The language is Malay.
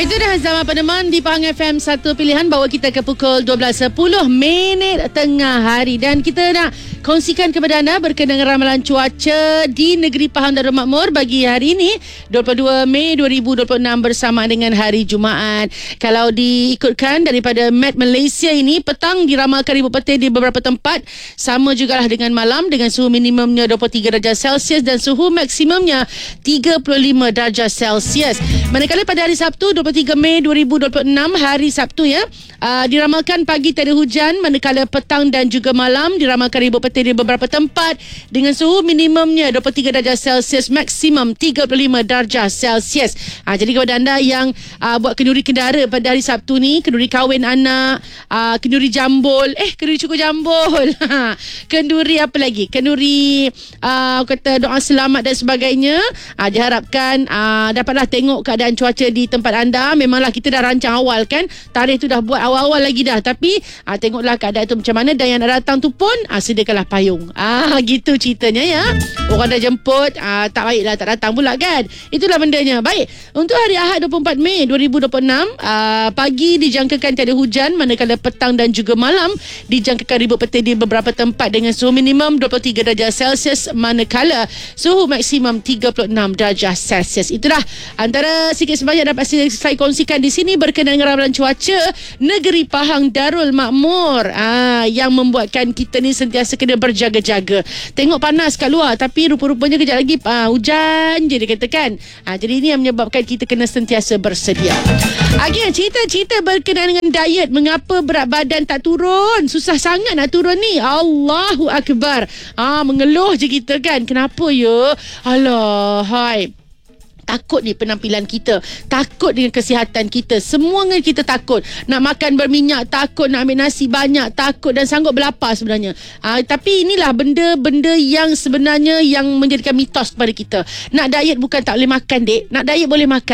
Itu dah Zaman Peneman di Pahang FM 1 Pilihan, bawa kita ke pukul 12.10 tengah hari. Dan kita nak kongsikan kepada anda berkenaan dengan ramalan cuaca di negeri Pahang Darul Makmur bagi hari ini 22 Mei 2026 bersama dengan hari Jumaat. Kalau diikutkan daripada Met Malaysia ini, petang diramalkan ribuan petir di beberapa tempat, sama jugalah dengan malam, dengan suhu minimumnya 23 darjah Celsius dan suhu maksimumnya 35 darjah Celsius. Manakala pada hari Sabtu 23 Mei 2026, hari Sabtu ya, diramalkan pagi tak ada hujan, manakala petang dan juga malam diramalkan ribuan petir di beberapa tempat dengan suhu minimumnya 23 darjah Celsius, maksimum 35 darjah Celsius. Jadi kepada anda yang buat kenduri kendara pada hari Sabtu ni, kenduri kahwin anak, kenduri jambul, kenduri cukur jambul, kenduri apa lagi, kenduri kata doa selamat dan sebagainya, diharapkan dapatlah tengok keadaan cuaca di tempat anda. Memanglah kita dah rancang awal kan, tarikh tu dah buat awal-awal lagi dah, tapi tengoklah keadaan tu macam mana. Dan yang nak datang tu pun sediakanlah payung. Gitu ceritanya ya. Orang dah jemput, tak baiklah tak datang pula kan. Itulah bendanya. Baik, untuk hari Ahad 24 Mei 2026, pagi dijangkakan tiada hujan, manakala petang dan juga malam dijangkakan ribuan petir di beberapa tempat dengan suhu minimum 23 darjah Celsius, manakala suhu maksimum 36 darjah Celsius. Itulah antara sikit sebanyak dapat saya kongsikan di sini berkenaan dengan ramalan cuaca negeri Pahang Darul Makmur, yang membuatkan kita ni sentiasa kena berjaga-jaga. Tengok panas kat luar, tapi rupa-rupanya kejap lagi hujan je dikatakan. Jadi ini yang menyebabkan kita kena sentiasa bersedia. Cerita-cerita berkenaan dengan diet. Mengapa berat badan tak turun? Susah sangat nak turun ni. Allahu Akbar. Mengeluh je kita kan. Kenapa ya? Alah, hai. Takut ni penampilan kita, takut dengan kesihatan kita, semuanya kita takut. Nak makan berminyak takut, nak ambil nasi banyak takut, dan sanggup berlapar sebenarnya. Tapi inilah benda-benda yang sebenarnya yang menjadikan mitos kepada kita. Nak diet bukan tak boleh makan, dek. Nak diet boleh makan.